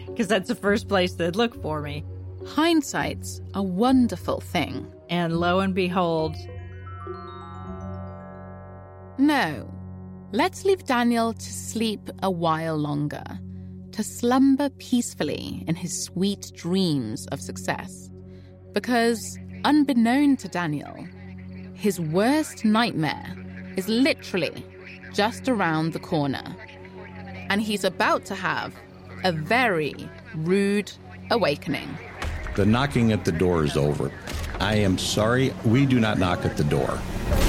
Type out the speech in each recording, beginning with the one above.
because that's the first place they'd look for me. Hindsight's a wonderful thing. And lo and behold... No. Let's leave Daniel to sleep a while longer, to slumber peacefully in his sweet dreams of success. Because, unbeknown to Daniel, his worst nightmare is literally just around the corner. And he's about to have a very rude awakening. The knocking at the door is over. I am sorry, we do not knock at the door.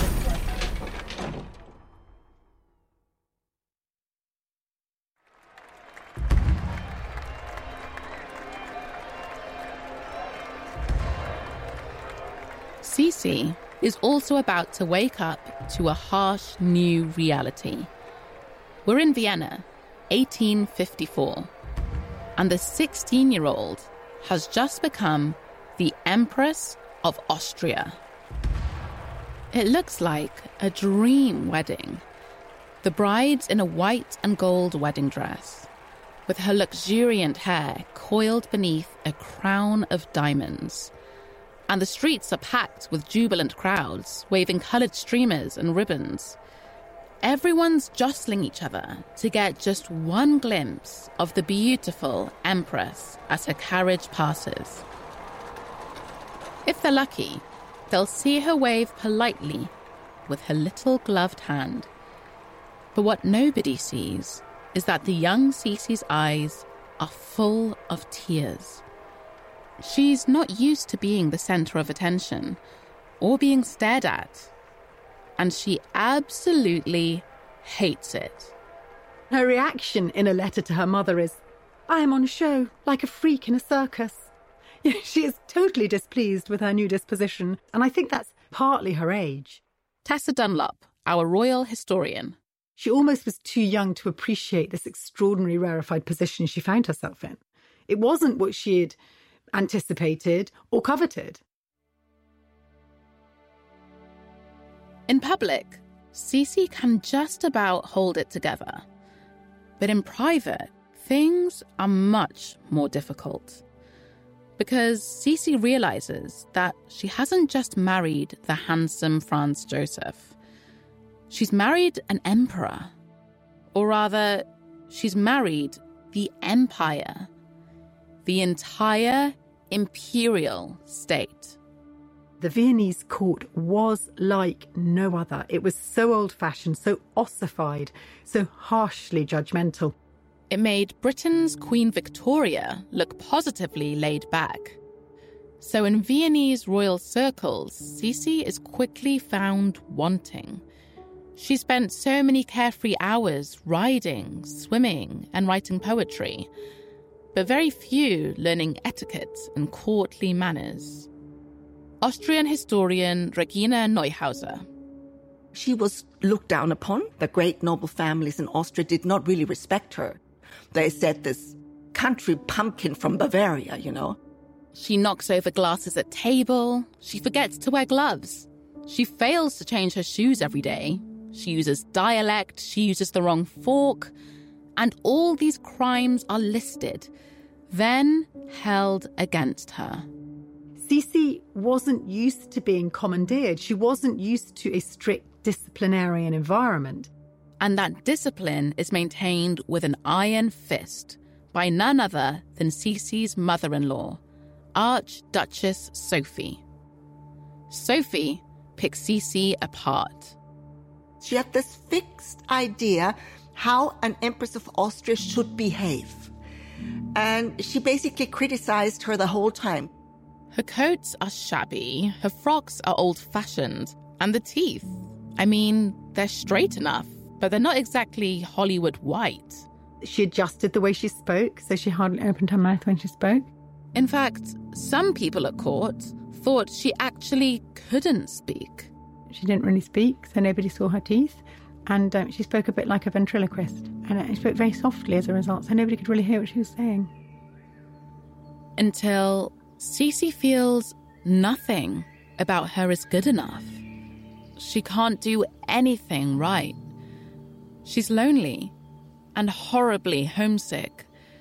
Cece is also about to wake up to a harsh new reality. We're in Vienna, 1854, and the 16-year-old has just become the Empress of Austria. It looks like a dream wedding. The bride's in a white and gold wedding dress, with her luxuriant hair coiled beneath a crown of diamonds. And the streets are packed with jubilant crowds, waving coloured streamers and ribbons. Everyone's jostling each other to get just one glimpse of the beautiful Empress as her carriage passes. If they're lucky, they'll see her wave politely with her little gloved hand. But what nobody sees is that the young Cece's eyes are full of tears. She's not used to being the centre of attention or being stared at, and she absolutely hates it. Her reaction in a letter to her mother is, "I am on show, like a freak in a circus." She is totally displeased with her new disposition, and I think that's partly her age. Tessa Dunlop, our royal historian. She almost was too young to appreciate this extraordinary rarefied position she found herself in. It wasn't what she had anticipated or coveted. In public, Cece can just about hold it together. But in private, things are much more difficult. Because Cece realizes that she hasn't just married the handsome Franz Joseph. She's married an emperor. Or rather, she's married the empire. The entire imperial state. The Viennese court was like no other. It was so old-fashioned, so ossified, so harshly judgmental. It made Britain's Queen Victoria look positively laid back. So in Viennese royal circles, Cece is quickly found wanting. She spent so many carefree hours riding, swimming, and writing poetry, but very few learning etiquette and courtly manners. Austrian historian Regina Neuhauser. She was looked down upon. The great noble families in Austria did not really respect her. They said this country pumpkin from Bavaria, you know. She knocks over glasses at table. She forgets to wear gloves. She fails to change her shoes every day. She uses dialect. She uses the wrong fork. And all these crimes are listed, then held against her. Cece wasn't used to being commandeered. She wasn't used to a strict disciplinarian environment. And that discipline is maintained with an iron fist by none other than Cece's mother-in-law, Archduchess Sophie. Sophie picks Cece apart. She had this fixed idea how an Empress of Austria should behave. And she basically criticized her the whole time. Her coats are shabby, her frocks are old-fashioned, and the teeth, I mean, they're straight enough, but they're not exactly Hollywood white. She adjusted the way she spoke, so she hardly opened her mouth when she spoke. In fact, some people at court thought she actually couldn't speak. She didn't really speak, so nobody saw her teeth. And she spoke a bit like a ventriloquist. And she spoke very softly as a result, so nobody could really hear what she was saying. Until Cece feels nothing about her is good enough. She can't do anything right. She's lonely and horribly homesick.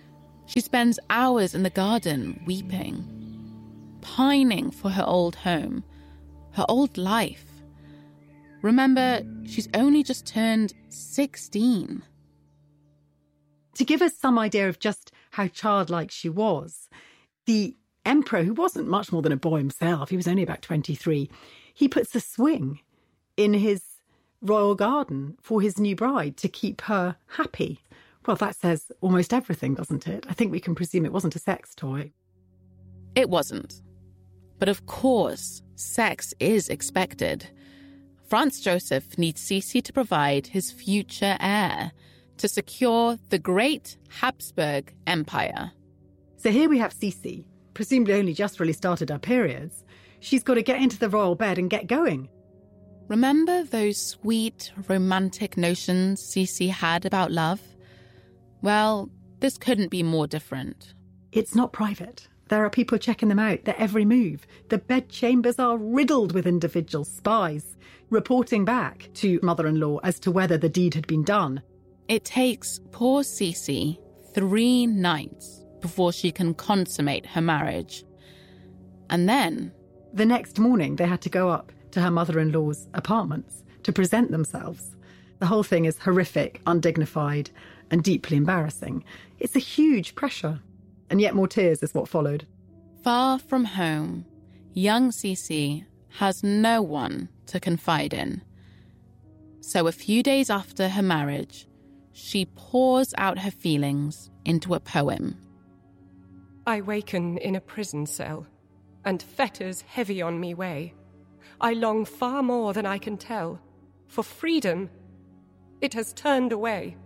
She spends hours in the garden weeping, pining for her old home, her old life. Remember, she's only just turned 16. To give us some idea of just how childlike she was, the emperor, who wasn't much more than a boy himself, he was only about 23, he puts a swing in his royal garden for his new bride to keep her happy. Well, that says almost everything, doesn't it? I think we can presume it wasn't a sex toy. It wasn't. But of course, sex is expected. Franz Joseph needs Sisi to provide his future heir to secure the great Habsburg Empire. So here we have Sisi, presumably only just really started her periods. She's got to get into the royal bed and get going. Remember those sweet, romantic notions Sisi had about love? Well, this couldn't be more different. It's not private. There are people checking them out, their every move. The bedchambers are riddled with individual spies, reporting back to mother-in-law as to whether the deed had been done. It takes poor Sisi 3 nights before she can consummate her marriage. And then... The next morning, they had to go up to her mother-in-law's apartments to present themselves. The whole thing is horrific, undignified, and deeply embarrassing. It's a huge pressure. And yet more tears is what followed. Far from home, young Sisi has no one to confide in. So a few days after her marriage, she pours out her feelings into a poem. I waken in a prison cell, and fetters heavy on me weigh. I long far more than I can tell. For freedom, it has turned away.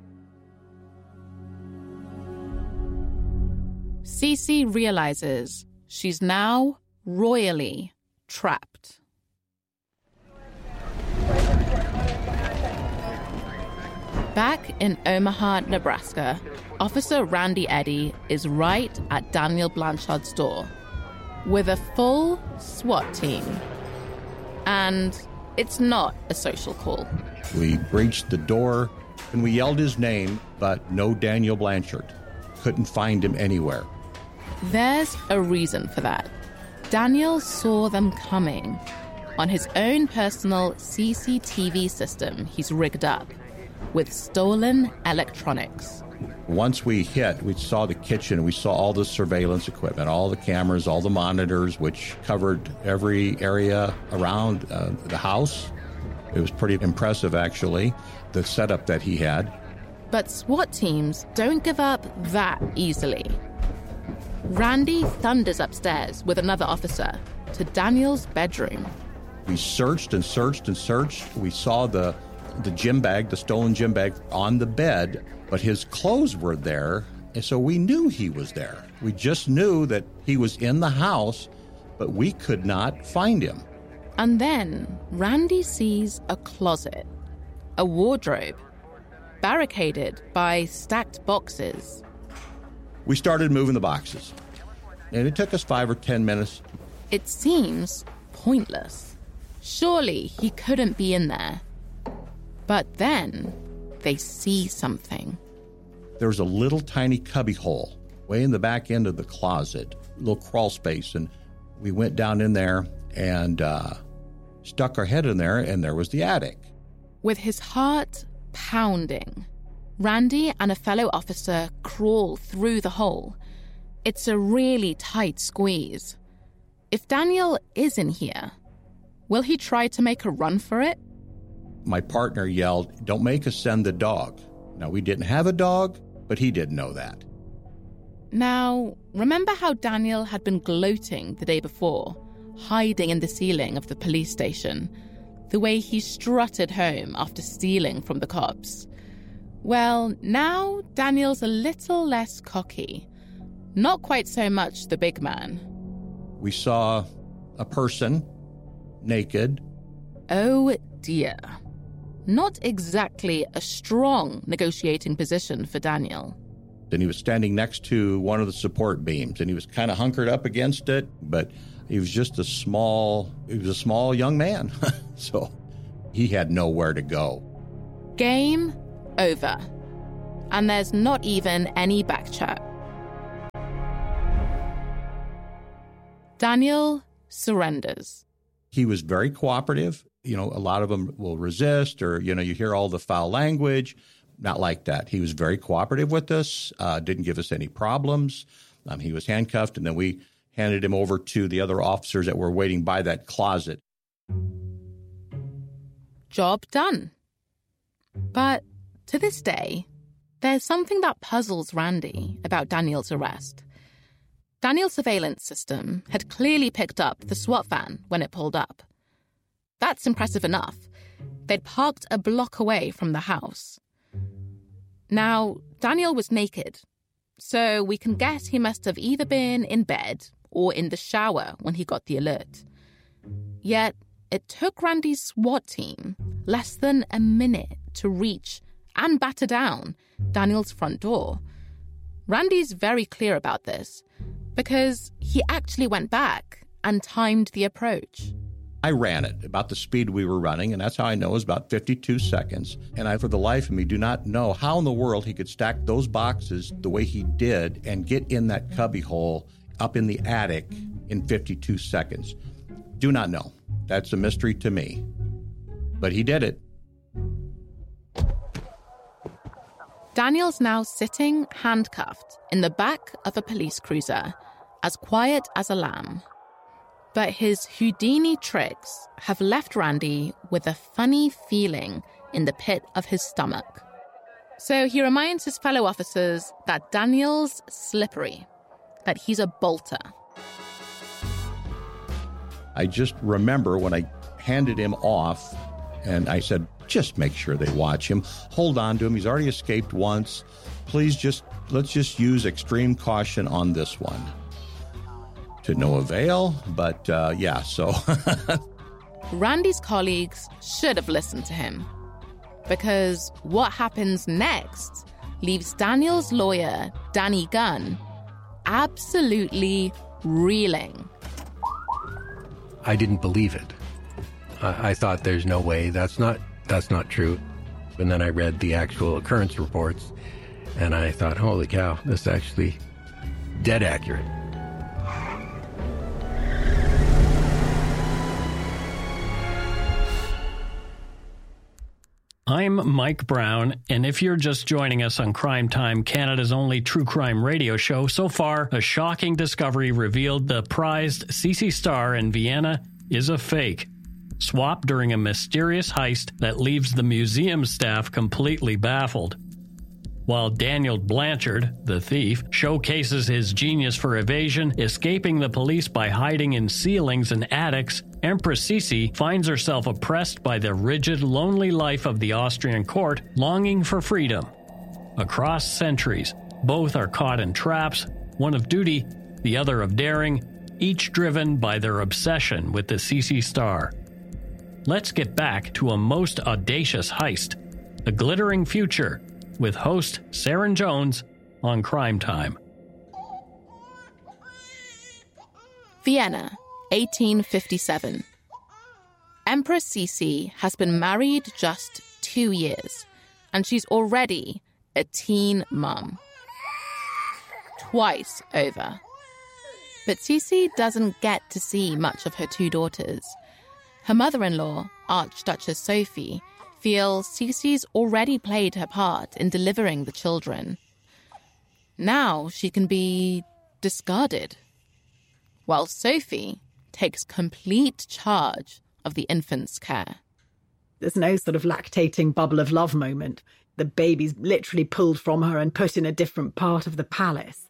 Sisi realizes she's now royally trapped. Back in Omaha, Nebraska, Officer Randy Eddy is right at Daniel Blanchard's door with a full SWAT team. And it's not a social call. We breached the door and we yelled his name, but no Daniel Blanchard. Couldn't find him anywhere. There's a reason for that. Daniel saw them coming on his own personal CCTV system he's rigged up with stolen electronics. Once we hit, we saw the kitchen, we saw all the surveillance equipment, all the cameras, all the monitors, which covered every area around the house. It was pretty impressive, actually, the setup that he had. But SWAT teams don't give up that easily. Randy thunders upstairs with another officer to Daniel's bedroom. We searched and searched and searched. We saw the gym bag, the stolen gym bag, on the bed, but his clothes were there, and so we knew he was there. We just knew that he was in the house, but we could not find him. And then Randy sees a closet, a wardrobe, barricaded by stacked boxes. We started moving the boxes, and it took us 5 or 10 minutes. It seems pointless. Surely he couldn't be in there. But then they see something. There was a little tiny cubby hole way in the back end of the closet, a little crawl space, and we went down in there and stuck our head in there, and there was the attic. With his heart pounding, Randy and a fellow officer crawl through the hole. It's a really tight squeeze. If Daniel is in here, will he try to make a run for it? My partner yelled, "Don't make us send the dog." Now, we didn't have a dog, but he didn't know that. Now, remember how Daniel had been gloating the day before, hiding in the ceiling of the police station, the way he strutted home after stealing from the cops? Well, now Daniel's a little less cocky. Not quite so much the big man. We saw a person, naked. Oh dear. Not exactly a strong negotiating position for Daniel. And he was standing next to one of the support beams, and he was kind of hunkered up against it, but he was just a small young man. So he had nowhere to go. Game over. And there's not even any back chat. Daniel surrenders. He was very cooperative. A lot of them will resist or, you hear all the foul language. Not like that. He was very cooperative with us, didn't give us any problems. He was handcuffed, and then we handed him over to the other officers that were waiting by that closet. Job done. But to this day, there's something that puzzles Randy about Daniel's arrest. Daniel's surveillance system had clearly picked up the SWAT van when it pulled up. That's impressive enough. They'd parked a block away from the house. Now, Daniel was naked, so we can guess he must have either been in bed or in the shower when he got the alert. Yet, it took Randy's SWAT team less than a minute to reach and batter down Daniel's front door. Randy's very clear about this because he actually went back and timed the approach. I ran it about the speed we were running, and that's how I know it was about 52 seconds. And I, for the life of me, do not know how in the world he could stack those boxes the way he did and get in that cubbyhole up in the attic in 52 seconds. Do not know. That's a mystery to me. But he did it. Daniel's now sitting handcuffed in the back of a police cruiser, as quiet as a lamb. But his Houdini tricks have left Randy with a funny feeling in the pit of his stomach. So he reminds his fellow officers that Daniel's slippery, that he's a bolter. I just remember when I handed him off and I said, just make sure they watch him. Hold on to him. He's already escaped once. Please let's just use extreme caution on this one. To no avail, but so. Randy's colleagues should have listened to him, because what happens next leaves Daniel's lawyer, Danny Gunn, absolutely reeling. I didn't believe it. I thought there's no way, that's not true. And then I read the actual occurrence reports, and I thought, holy cow, this is actually dead accurate. I'm Mike Brown, and if you're just joining us on Crime Time, Canada's only true crime radio show, so far, a shocking discovery revealed the prized CC Star in Vienna is a fake, swapped during a mysterious heist that leaves the museum staff completely baffled. While Daniel Blanchard, the thief, showcases his genius for evasion, escaping the police by hiding in ceilings and attics, Empress Sisi finds herself oppressed by the rigid, lonely life of the Austrian court, longing for freedom. Across centuries, both are caught in traps, one of duty, the other of daring, each driven by their obsession with the CC Star. Let's get back to a most audacious heist, The Glittering Future, with host Saren Jones on Crime Time. Vienna, 1857. Empress Sisi has been married just 2 years, and she's already a teen mum. Twice over. But Sisi doesn't get to see much of her two daughters. Her mother-in-law, Archduchess Sophie, feels Sisi's already played her part in delivering the children. Now she can be discarded, while Sophie takes complete charge of the infant's care. There's no sort of lactating bubble of love moment. The baby's literally pulled from her and put in a different part of the palace.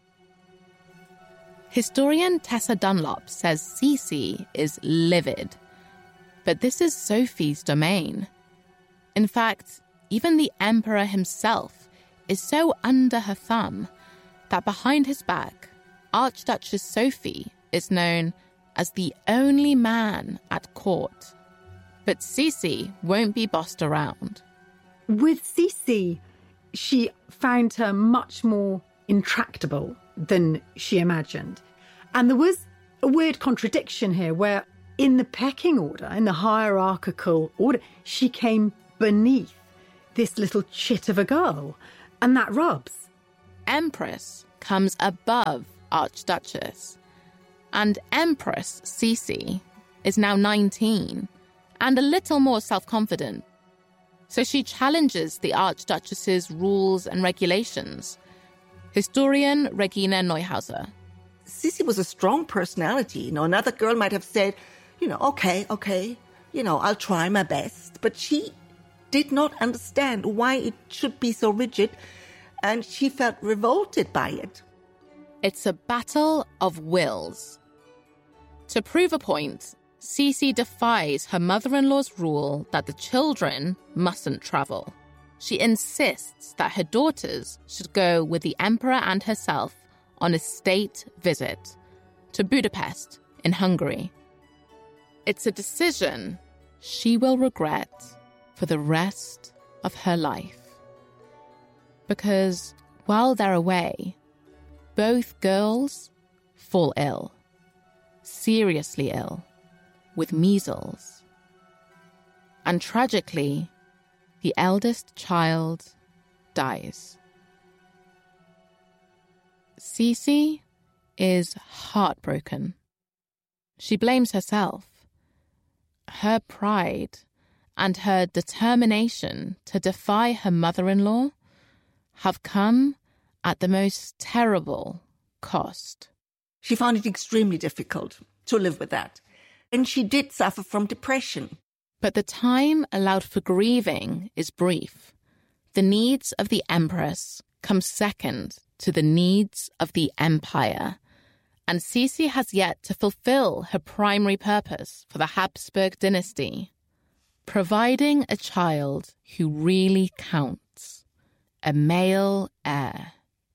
Historian Tessa Dunlop says Sisi is livid. But this is Sophie's domain. In fact, even the emperor himself is so under her thumb that behind his back, Archduchess Sophie is known as the only man at court. But Sisi won't be bossed around. With Sisi, she found her much more intractable than she imagined. And there was a weird contradiction here where in the pecking order, in the hierarchical order, she came beneath this little chit of a girl. And that rubs. Empress comes above Archduchess. And Empress Sisi is now 19 and a little more self-confident. So she challenges the Archduchess's rules and regulations. Historian Regina Neuhauser. Sisi was a strong personality. Another girl might have said, okay, I'll try my best. But she did not understand why it should be so rigid, and she felt revolted by it. It's a battle of wills. To prove a point, Sisi defies her mother-in-law's rule that the children mustn't travel. She insists that her daughters should go with the emperor and herself on a state visit to Budapest in Hungary. It's a decision she will regret for the rest of her life. Because while they're away, both girls fall ill, seriously ill, with measles. And tragically, the eldest child dies. Sisi is heartbroken. She blames herself. Her pride and her determination to defy her mother-in-law have come at the most terrible cost. She found it extremely difficult to live with that. And she did suffer from depression. But the time allowed for grieving is brief. The needs of the empress come second to the needs of the empire. And Sisi has yet to fulfill her primary purpose for the Habsburg dynasty, providing a child who really counts, a male heir.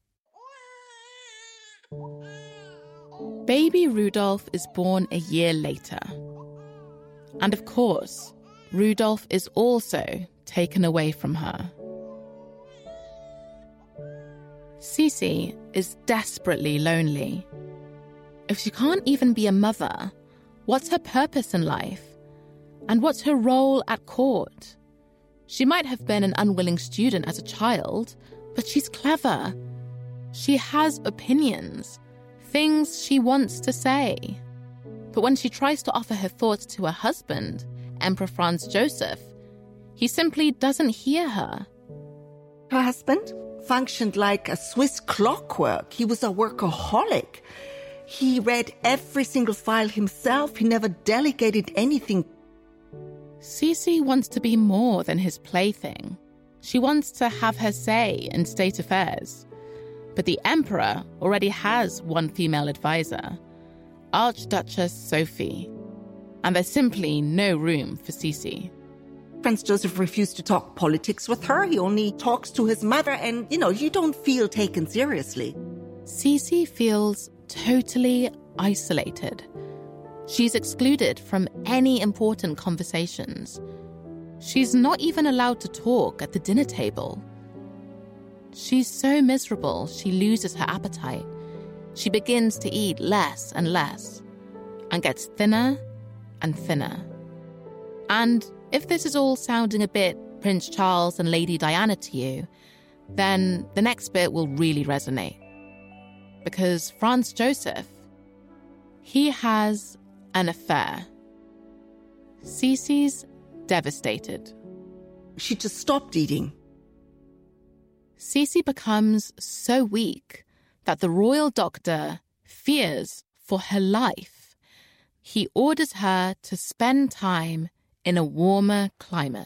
Baby Rudolph is born a year later. And of course, Rudolph is also taken away from her. Sisi is desperately lonely. If she can't even be a mother, what's her purpose in life? And what's her role at court? She might have been an unwilling student as a child, but she's clever. She has opinions, things she wants to say. But when she tries to offer her thoughts to her husband, Emperor Franz Joseph, he simply doesn't hear her. Her husband functioned like a Swiss clockwork. He was a workaholic. He read every single file himself. He never delegated anything. Sisi wants to be more than his plaything. She wants to have her say in state affairs. But the emperor already has one female advisor, Archduchess Sophie. And there's simply no room for Sisi. Franz Joseph refused to talk politics with her. He only talks to his mother and, you don't feel taken seriously. Sisi feels totally isolated. She's excluded from any important conversations. She's not even allowed to talk at the dinner table. She's so miserable, she loses her appetite. She begins to eat less and less, and gets thinner and thinner. And if this is all sounding a bit Prince Charles and Lady Diana to you, then the next bit will really resonate. Because Franz Joseph, he has an affair. Sisi's devastated. She just stopped eating. Sisi becomes so weak that the royal doctor fears for her life. He orders her to spend time in a warmer climate.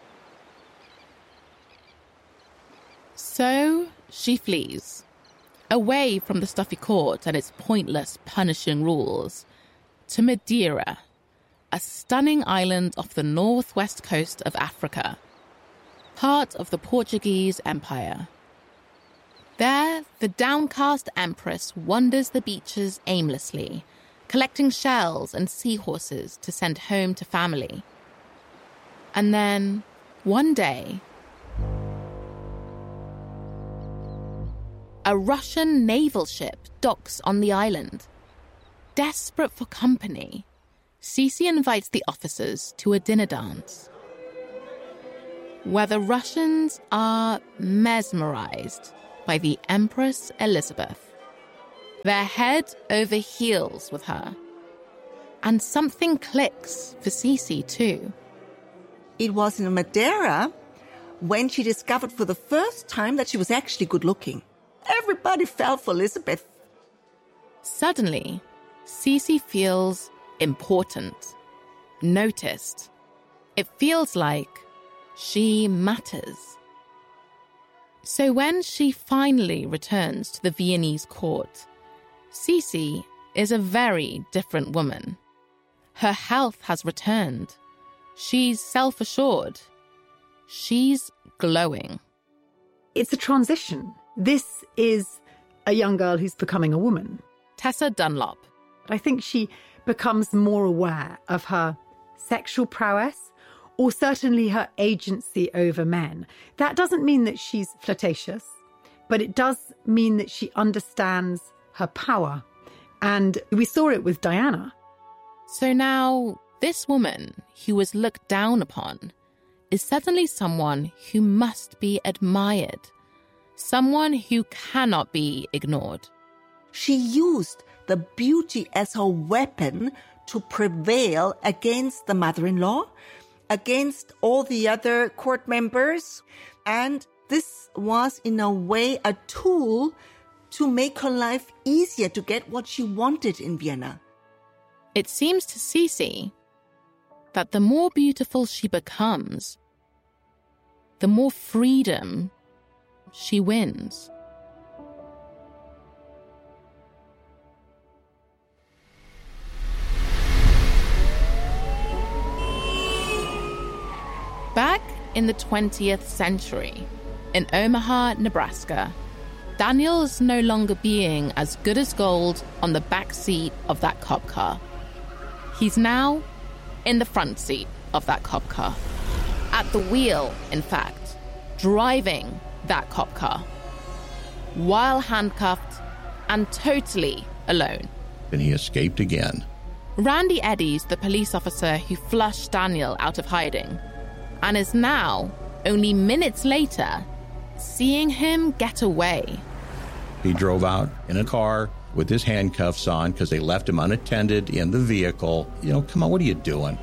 So she flees, away from the stuffy court and its pointless punishing rules, to Madeira, a stunning island off the northwest coast of Africa, part of the Portuguese Empire. There, the downcast empress wanders the beaches aimlessly, collecting shells and seahorses to send home to family. And then, one day, a Russian naval ship docks on the island. Desperate for company, Sisi invites the officers to a dinner dance, where the Russians are mesmerized by the Empress Elizabeth. They're head over heels with her. And something clicks for Cece too. It was in Madeira when she discovered for the first time that she was actually good looking. Everybody fell for Elizabeth. Suddenly, Cece feels important, noticed. It feels like she matters. So when she finally returns to the Viennese court, Cece is a very different woman. Her health has returned. She's self-assured. She's glowing. It's a transition. This is a young girl who's becoming a woman. Tessa Dunlop. I think she becomes more aware of her sexual prowess, or certainly her agency over men. That doesn't mean that she's flirtatious, but it does mean that she understands her power. And we saw it with Diana. So now, this woman who was looked down upon is suddenly someone who must be admired, someone who cannot be ignored. She used the beauty as her weapon to prevail against the mother-in-law, against all the other court members. And this was, in a way, a tool to make her life easier to get what she wanted in Vienna. It seems to Cece that the more beautiful she becomes, the more freedom she wins. Back in the 20th century, in Omaha, Nebraska, Daniel's no longer being as good as gold on the back seat of that cop car. He's now in the front seat of that cop car. At the wheel, in fact, driving that cop car. While handcuffed and totally alone. And he escaped again. Randy Eddy's the police officer who flushed Daniel out of hiding, and is now, only minutes later, seeing him get away. He drove out in a car with his handcuffs on because they left him unattended in the vehicle. You know, come on, what are you doing?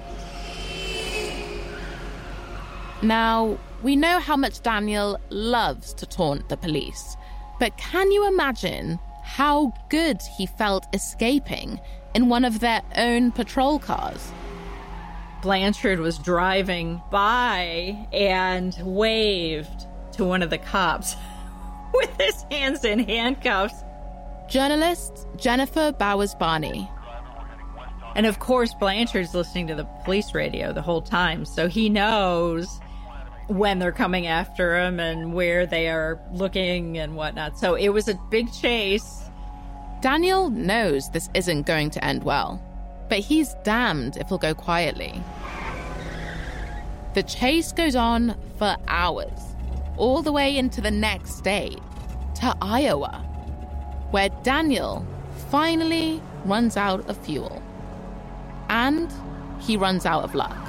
Now, we know how much Daniel loves to taunt the police, but can you imagine how good he felt escaping in one of their own patrol cars? Blanchard was driving by and waved to one of the cops with his hands in handcuffs. Journalist Jennifer Bowers-Barney. And of course, Blanchard's listening to the police radio the whole time, so he knows when they're coming after him and where they are looking and whatnot. So it was a big chase. Daniel knows this isn't going to end well, but he's damned if he'll go quietly. The chase goes on for hours, all the way into the next state, to Iowa, where Daniel finally runs out of fuel. And he runs out of luck.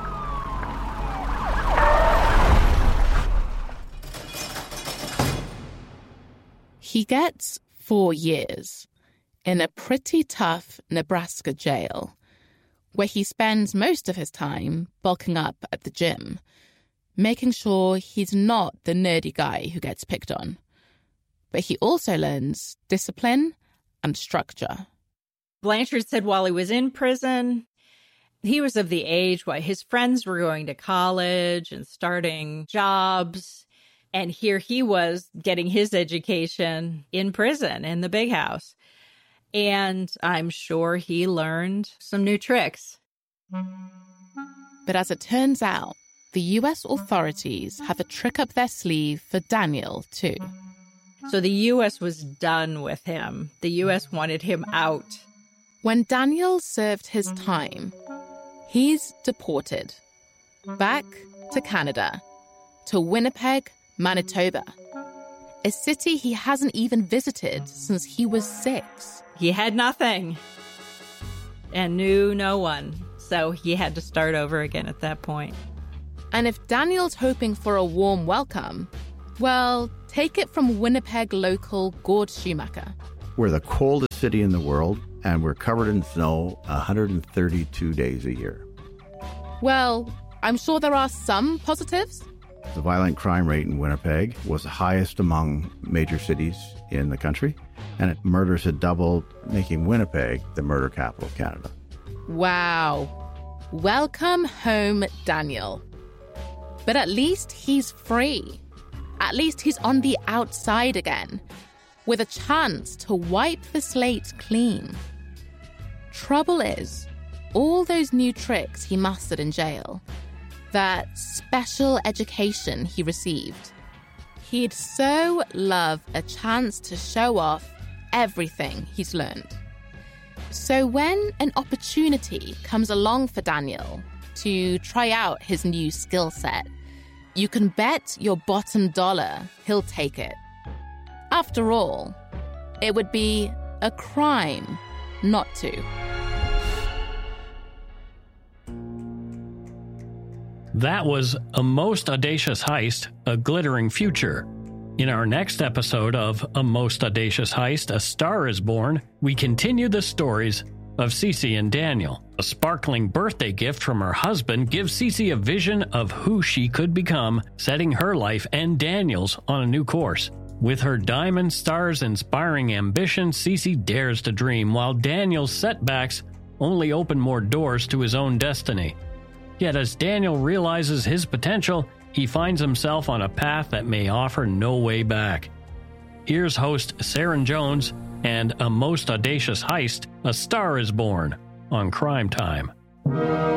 He gets 4 years in a pretty tough Nebraska jail, where he spends most of his time bulking up at the gym, making sure he's not the nerdy guy who gets picked on. But he also learns discipline and structure. Blanchard said while he was in prison, he was of the age where his friends were going to college and starting jobs. And here he was getting his education in prison, in the big house. And I'm sure he learned some new tricks. But as it turns out, the U.S. authorities have a trick up their sleeve for Daniel, too. So the U.S. was done with him. The U.S. wanted him out. When Daniel served his time, he's deported. Back to Canada, to Winnipeg, Manitoba, a city he hasn't even visited since he was 6. He had nothing and knew no one, so he had to start over again at that point. And if Daniel's hoping for a warm welcome, well, take it from Winnipeg local Gord Schumacher. We're the coldest city in the world, and we're covered in snow 132 days a year. Well, I'm sure there are some positives. The violent crime rate in Winnipeg was the highest among major cities in the country, and murders had doubled, making Winnipeg the murder capital of Canada. Wow. Welcome home, Daniel. But at least he's free. At least he's on the outside again, with a chance to wipe the slate clean. Trouble is, all those new tricks he mastered in jail, that special education he received, he'd so love a chance to show off everything he's learned. So when an opportunity comes along for Daniel to try out his new skill set, you can bet your bottom dollar he'll take it. After all, it would be a crime not to. That was A Most Audacious Heist, A Glittering Future. In our next episode of A Most Audacious Heist, A Star is Born, we continue the stories of Cece and Daniel. A sparkling birthday gift from her husband gives Cece a vision of who she could become, setting her life and Daniel's on a new course. With her diamond stars inspiring ambition, Cece dares to dream, while Daniel's setbacks only open more doors to his own destiny. Yet as Daniel realizes his potential, he finds himself on a path that may offer no way back. Here's host Saren Jones and A Most Audacious Heist, A Star is Born on Crime Time.